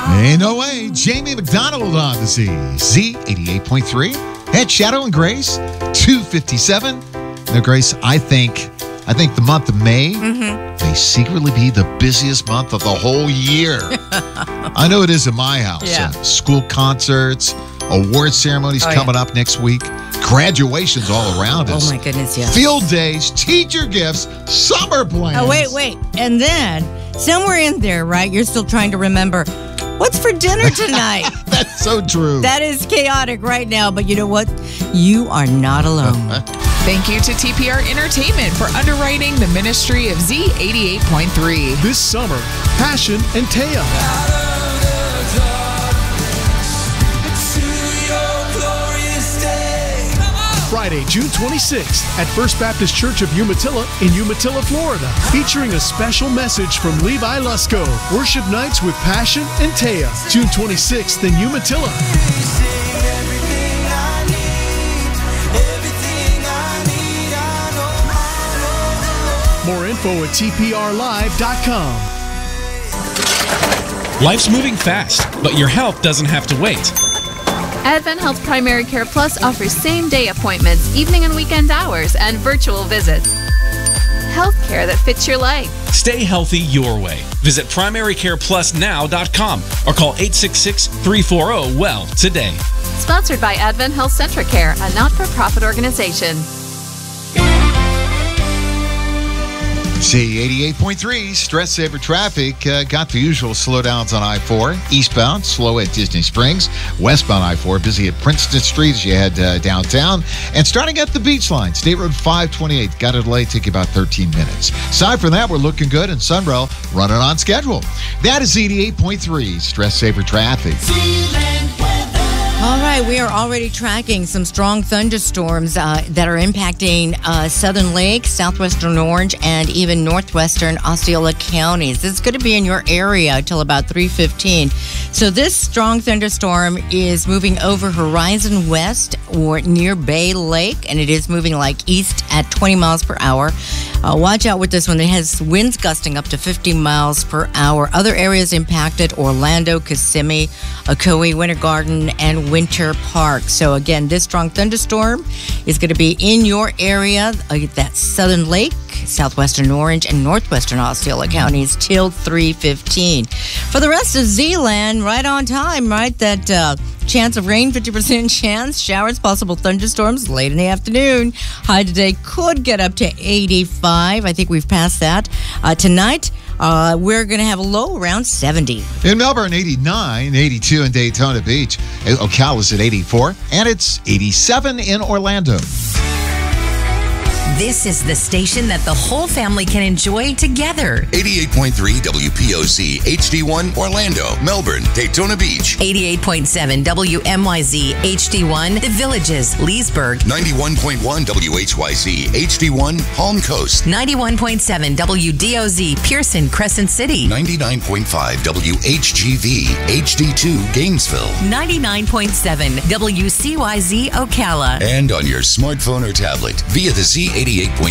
Ain't no way. Jamie McDonald on the Z88.3. At Shadow and Grace, 257. Now, Grace, I think the month of May may secretly be the busiest month of the whole year. I know it is in my house. Yeah. School concerts, award ceremonies coming up next week, graduations all around us. Oh, my goodness, yes. Field days, teacher gifts, summer plans. Oh, wait. And then, somewhere in there, right, you're still trying to remember, what's for dinner tonight? That's so true. That is chaotic right now, but you know what? You are not alone. Thank you to TPR Entertainment for underwriting the ministry of Z88.3. This summer, Passion and Taya. Friday, June 26th at First Baptist Church of Umatilla in Umatilla, Florida, featuring a special message from Levi Lusko. Worship nights with Passion and Taya. June 26th in Umatilla. More info at tprlive.com. Life's moving fast, but your health doesn't have to wait. Advent Health Primary Care Plus offers same-day appointments, evening and weekend hours, and virtual visits. Healthcare that fits your life. Stay healthy your way. Visit primarycareplusnow.com or call 866-340-WELL today. Sponsored by Advent Health Centricare, a not-for-profit organization. Z88.3, Stress Saver Traffic. Got the usual slowdowns on I-4. Eastbound, slow at Disney Springs. Westbound I-4, busy at Princeton Street as you head downtown. And starting at the beach line, State Road 528. Got a delay, take about 13 minutes. Aside from that, we're looking good, and Sunrail running on schedule. That is Z88.3, Stress Saver Traffic. All right, we are already tracking some strong thunderstorms that are impacting Southern Lake, southwestern Orange, and even northwestern Osceola counties. This is going to be in your area until about 3:15. So this strong thunderstorm is moving over Horizon West or near Bay Lake, and it is moving like east at 20 miles per hour. Watch out with this one. It has winds gusting up to 50 miles per hour. Other areas impacted: Orlando, Kissimmee, Ocoee, Winter Garden, and Winter Park. So again, this strong thunderstorm is going to be in your area, that's Southern Lake, southwestern Orange, and northwestern Osceola counties till 3:15. For the rest of Zeeland, right on time, right? That chance of rain, 50% chance. Showers, possible thunderstorms late in the afternoon. High today could get up to 85. I think we've passed that. Tonight, we're going to have a low around 70. In Melbourne, 89, 82 in Daytona Beach. Ocala's at 84, and it's 87 in Orlando. This is the station that the whole family can enjoy together. 88.3 WPOC HD1 Orlando, Melbourne, Daytona Beach. 88.7 WMYZ HD1 The Villages, Leesburg. 91.1 WHYZ HD1 Palm Coast. 91.7 WDOZ Pearson, Crescent City. 99.5 WHGV HD2 Gainesville. 99.7 WCYZ Ocala. And on your smartphone or tablet via the Z88.3